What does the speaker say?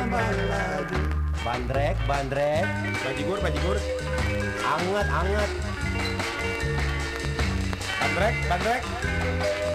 zaman lagi. Bandrek, bandrek. Bajigur, bajigur. Anget, anget. Bandrek, bandrek.